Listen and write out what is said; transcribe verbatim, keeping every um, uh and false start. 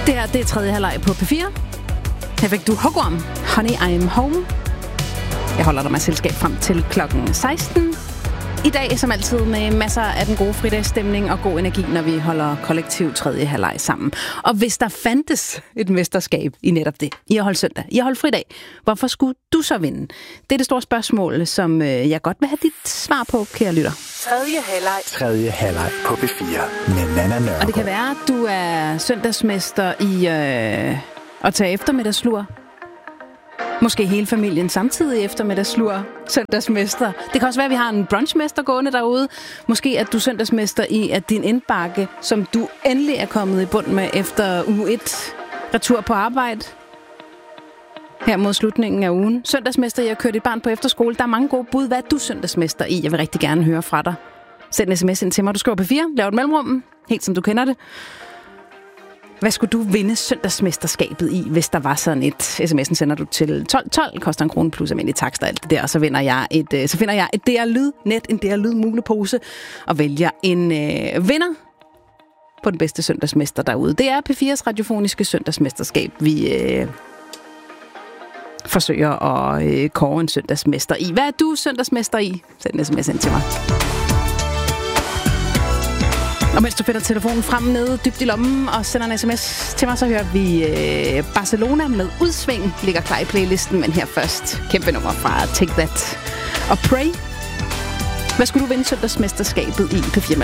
Det her, det er tredje halvleg på P fire. Her fik du Hugorm, Honey I'm Home. Jeg holder dig med selskab frem til klokken seksten. I dag, som altid, med masser af den gode fridagsstemning og god energi, når vi holder kollektiv tredje halvleg sammen. Og hvis der fandtes et mesterskab i netop det, I har holdt søndag, I har holdt fridag, hvorfor skulle du så vinde? Det er det store spørgsmål, som jeg godt vil have dit svar på, kære lytter. Tredje halvleg. Tredje halvleg på P fire med Nanna Nørgaard. Og det kan være, at du er søndagsmester i øh, at tage eftermiddagslur. Måske hele familien samtidig eftermiddagslur, søndagsmester. Det kan også være, at vi har en brunchmester gående derude. Måske at du er søndagsmester i, at din indbakke, som du endelig er kommet i bund med efter uge et, retur på arbejde, her mod slutningen af ugen. Søndagsmester i at køre dit barn på efterskole. Der er mange gode bud. Hvad er du søndagsmester i? Jeg vil rigtig gerne høre fra dig. Send en sms ind til mig. Du skriver P fire, lav et mellemrum, helt som du kender det. Hvad skulle du vinde søndagsmesterskabet i, hvis der var sådan et? Sms'en sender du til tolv tolv, koster en krone plus almindelig takst og alt det der, og så vinder jeg et, så finder jeg et D R Lyd net, en D R Lyd mulepose, og vælger en øh, vinder på den bedste søndagsmester derude. Det er P fires radiofoniske søndagsmesterskab, vi øh, forsøger at øh, kåre en søndagsmester i. Hvad er du søndagsmester i? Send en sms ind til mig. Og mens du finder telefonen frem nede dybt i lommen og sender en sms til mig, så hører vi øh, Barcelona med Udsving. Ligger klar i playlisten, men her først kæmpe nummer fra Take That og Pray. Hvad skulle du vinde søndagsmesterskabet i P fire?